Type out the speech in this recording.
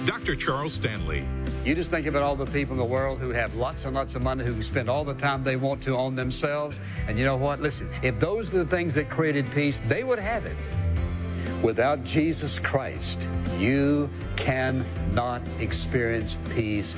Dr. Charles Stanley. You just think about all the people in the world who have lots and lots of money, who can spend all the time they want to on themselves. And you know what? Listen, if those are the things that created peace, they would have it. Without Jesus Christ, you cannot experience peace